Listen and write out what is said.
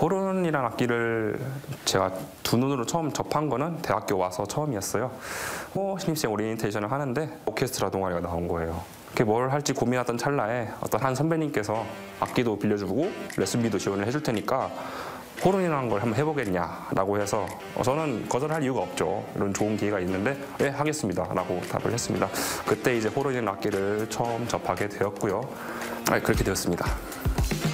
호른이라는 악기를 제가 두 눈으로 처음 접한 거는 대학교 와서 처음이었어요. 신입생 오리엔테이션을 하는데 오케스트라 동아리가 나온 거예요. 그게 뭘 할지 고민하던 찰나에 어떤 한 선배님께서 악기도 빌려주고 레슨비도 지원을 해줄 테니까 호른이라는 걸 한번 해보겠냐라고 해서 저는 거절할 이유가 없죠. 이런 좋은 기회가 있는데 네, 하겠습니다 라고 답을 했습니다. 그때 이제 호른이라는 악기를 처음 접하게 되었고요. 그렇게 되었습니다.